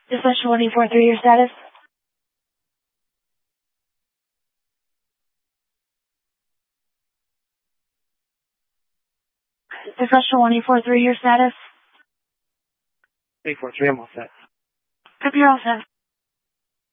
Discussion 143, your status? Discussion 143, your status? 843, I'm all set. Hope you're all set.